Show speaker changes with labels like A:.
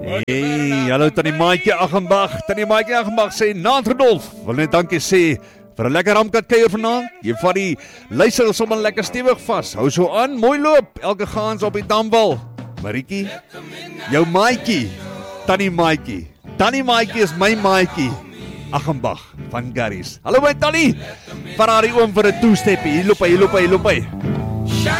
A: Hey, hallo Tannie Maatjie Aghenbach. Tannie Maatjie Aghenbach sê, Naand Rudolf, wil net dankie sê vir 'n lekker ramkat kuier vanaand. Jy vat die luisters sommer lekker stewig vas. Hou so aan, mooi loop. Elke gaans op die damwal. Marietjie, jou maatjie, Tannie Maatjie. Tannie Maatjie is my maatjie. Aghenbach van Garries. Hallo my Tannie. Vat haar die oom vir 'n two-step. Hier loop hy.